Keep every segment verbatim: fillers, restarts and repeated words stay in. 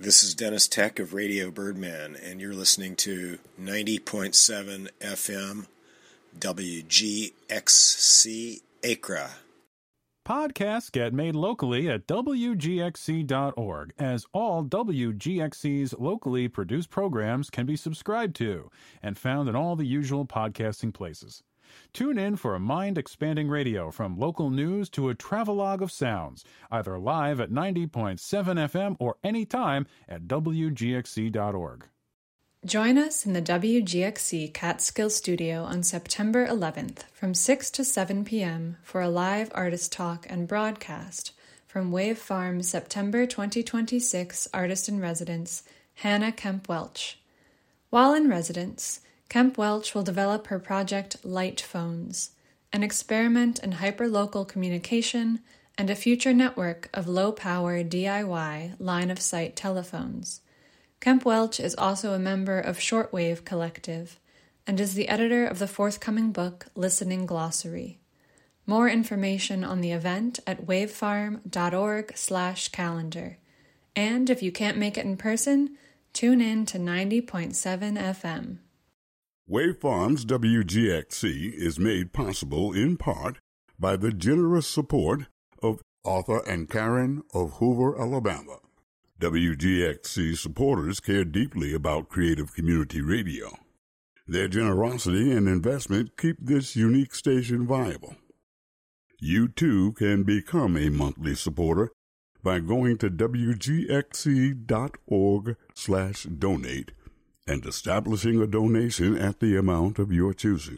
This is Dennis Tech of Radio Birdman, and you're listening to ninety point seven F M W G X C Acra. Podcasts get made locally at W G X C dot org, as all W G X C's locally produced programs can be subscribed to and found in all the usual podcasting places. Tune in for a mind-expanding radio from local news to a travelogue of sounds, either live at ninety point seven F M or anytime at W G X C dot org. Join us in the W G X C Catskill Studio on September eleventh from six to seven p.m. for a live artist talk and broadcast from Wave Farm's September twenty twenty-six Artist-in-Residence, Hannah Kemp-Welch. While in residence, Kemp-Welch will develop her project Light Phones, an experiment in hyperlocal communication and a future network of low-power D I Y line-of-sight telephones. Kemp-Welch is also a member of Shortwave Collective and is the editor of the forthcoming book Listening Glossary. More information on the event at wavefarm.org slash calendar. And if you can't make it in person, tune in to ninety point seven F M. Wave Farms W G X C is made possible in part by the generous support of Arthur and Karen of Hoover, Alabama. W G X C supporters care deeply about creative community radio. Their generosity and investment keep this unique station viable. You too can become a monthly supporter by going to wgxc.org slash donate and establishing a donation at the amount of your choosing.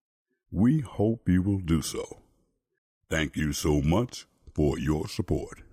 We hope you will do so. Thank you so much for your support.